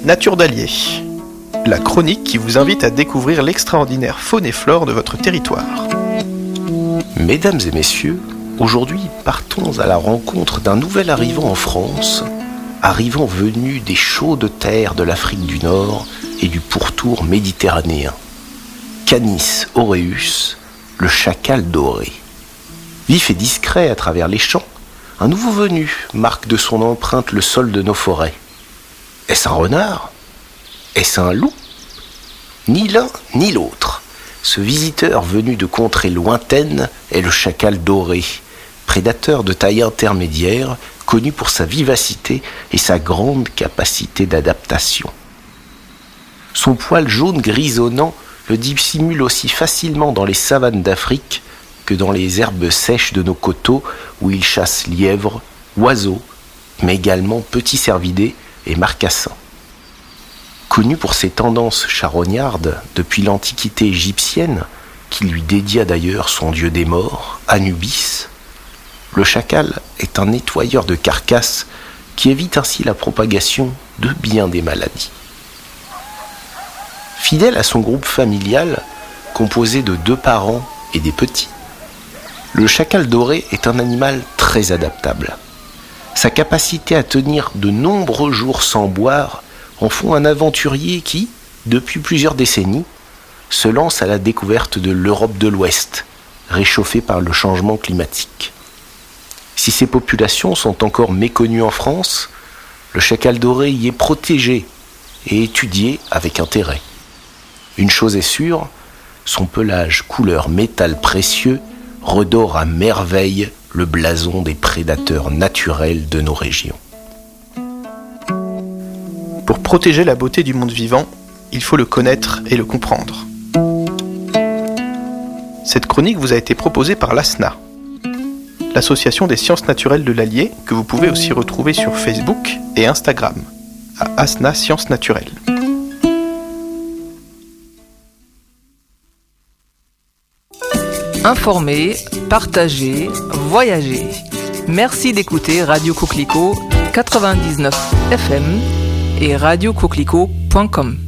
Nature d'Allier, la chronique qui vous invite à découvrir l'extraordinaire faune et flore de votre territoire. Mesdames et messieurs, aujourd'hui partons à la rencontre d'un nouvel arrivant en France, arrivant venu des chaudes terres de l'Afrique du Nord et du pourtour méditerranéen. Canis aureus, le chacal doré. Vif et discret à travers les champs, un nouveau venu marque de son empreinte le sol de nos forêts. Est-ce un renard ? Est-ce un loup ? Ni l'un ni l'autre. Ce visiteur venu de contrées lointaines est le chacal doré, prédateur de taille intermédiaire, connu pour sa vivacité et sa grande capacité d'adaptation. Son poil jaune grisonnant le dissimule aussi facilement dans les savanes d'Afrique que dans les herbes sèches de nos coteaux où il chasse lièvres, oiseaux, mais également petits cervidés et marcassins. Connu pour ses tendances charognardes depuis l'Antiquité égyptienne, qui lui dédia d'ailleurs son dieu des morts, Anubis, le chacal est un nettoyeur de carcasses qui évite ainsi la propagation de bien des maladies. Fidèle à son groupe familial, composé de 2 parents et des petits, le chacal doré est un animal très adaptable. Sa capacité à tenir de nombreux jours sans boire en font un aventurier qui, depuis plusieurs décennies, se lance à la découverte de l'Europe de l'Ouest, réchauffée par le changement climatique. Si ces populations sont encore méconnues en France, le chacal doré y est protégé et étudié avec intérêt. Une chose est sûre, son pelage couleur métal précieux redore à merveille le blason des prédateurs naturels de nos régions. Pour protéger la beauté du monde vivant, il faut le connaître et le comprendre. Cette chronique vous a été proposée par l'ASNA, l'association des sciences naturelles de l'Allier, que vous pouvez aussi retrouver sur Facebook et Instagram, à ASNA Sciences Naturelles. Informer, partager, voyager. Merci d'écouter Radio Coquelicot 99 FM et radiocoquelicot.com.